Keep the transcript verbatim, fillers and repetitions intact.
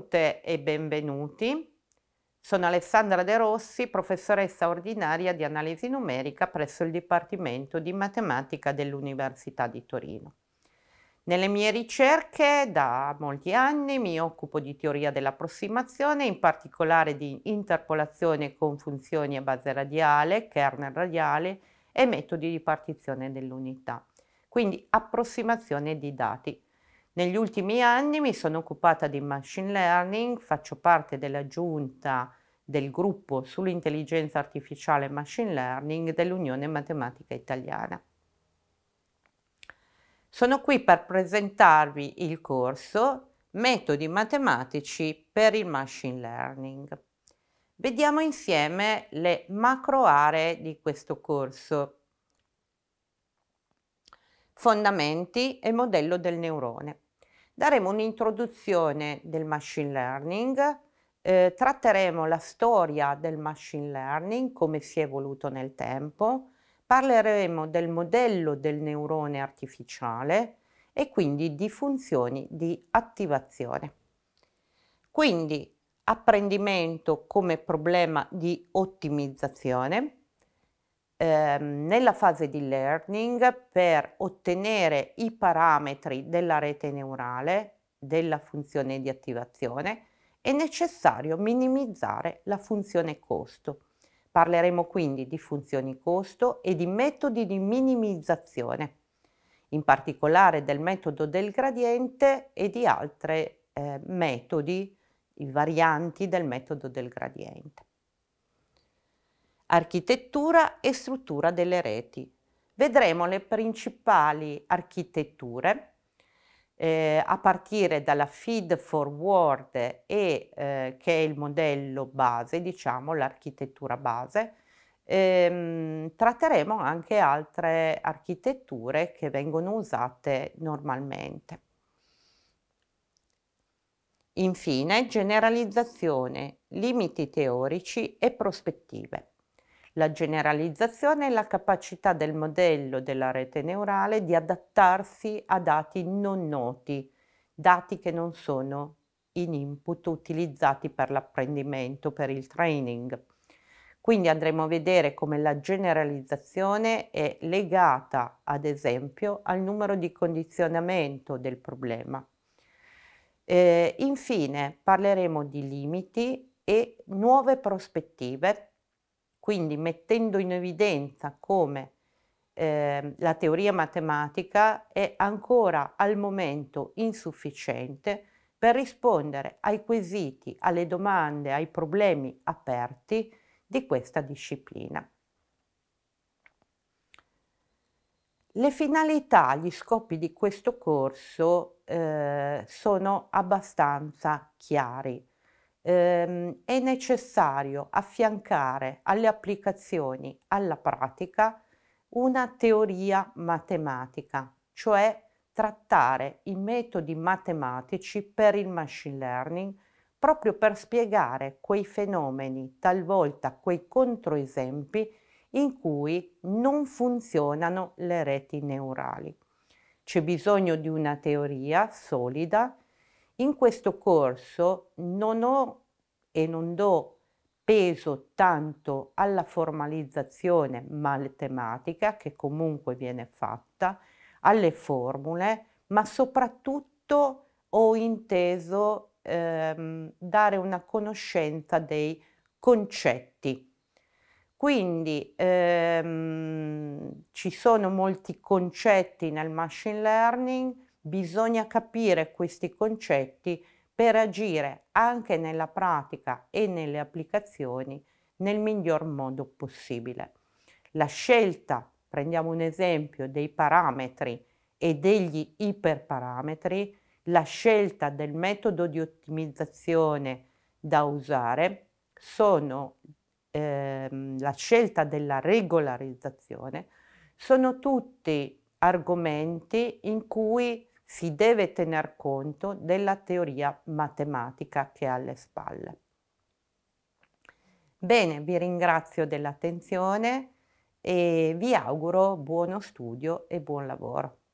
Benvenute e benvenuti. Sono Alessandra De Rossi, professoressa ordinaria di analisi numerica presso il Dipartimento di Matematica dell'Università di Torino. Nelle mie ricerche da molti anni mi occupo di teoria dell'approssimazione, in particolare di interpolazione con funzioni a base radiale, kernel radiale e metodi di partizione dell'unità, quindi approssimazione di dati. Negli ultimi anni mi sono occupata di machine learning, faccio parte della giunta del gruppo sull'intelligenza artificiale e machine learning dell'Unione Matematica Italiana. Sono qui per presentarvi il corso Metodi matematici per il machine learning. Vediamo insieme le macro aree di questo corso. Fondamenti e modello del neurone. Daremo un'introduzione del machine learning, eh, tratteremo la storia del machine learning, come si è evoluto nel tempo, parleremo del modello del neurone artificiale e quindi di funzioni di attivazione. Quindi apprendimento come problema di ottimizzazione. Ehm, nella fase di learning, per ottenere i parametri della rete neurale, della funzione di attivazione, è necessario minimizzare la funzione costo. Parleremo quindi di funzioni costo e di metodi di minimizzazione, in particolare del metodo del gradiente e di altri eh, metodi, i varianti del metodo del gradiente. Architettura e struttura delle reti. Vedremo le principali architetture eh, a partire dalla feed forward e eh, che è il modello base, diciamo l'architettura base. Ehm, tratteremo anche altre architetture che vengono usate normalmente. Infine, generalizzazione, limiti teorici e prospettive. La generalizzazione è la capacità del modello della rete neurale di adattarsi a dati non noti, dati che non sono in input utilizzati per l'apprendimento, per il training. Quindi andremo a vedere come la generalizzazione è legata, ad esempio, al numero di condizionamento del problema. Eh, infine parleremo di limiti e nuove prospettive, quindi mettendo in evidenza come eh, la teoria matematica è ancora al momento insufficiente per rispondere ai quesiti, alle domande, ai problemi aperti di questa disciplina. Le finalità, gli scopi di questo corso eh, sono abbastanza chiari. Ehm, è necessario affiancare alle applicazioni, alla pratica, una teoria matematica, cioè trattare i metodi matematici per il machine learning proprio per spiegare quei fenomeni, talvolta quei controesempi in cui non funzionano le reti neurali. C'è bisogno di una teoria solida. In questo corso non ho e non do peso tanto alla formalizzazione matematica, che comunque viene fatta, alle formule, ma soprattutto ho inteso ehm, dare una conoscenza dei concetti. Quindi ehm, ci sono molti concetti nel machine learning, bisogna capire questi concetti per agire anche nella pratica e nelle applicazioni nel miglior modo possibile. La scelta, prendiamo un esempio, dei parametri e degli iperparametri, la scelta del metodo di ottimizzazione da usare sono ehm, la scelta della regolarizzazione, sono tutti argomenti in cui si deve tener conto della teoria matematica che ha alle spalle. Bene, vi ringrazio dell'attenzione e vi auguro buono studio e buon lavoro.